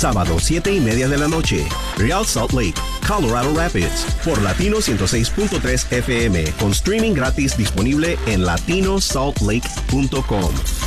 Sábado 7:30 de la noche. Real Salt Lake, Colorado Rapids, por Latino 106.3 FM, con streaming gratis disponible en latinosaltlake.com.